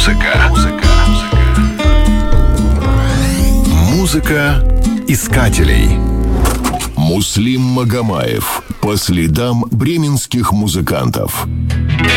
Музыка искателей. Муслим Магомаев. По следам бременских музыкантов.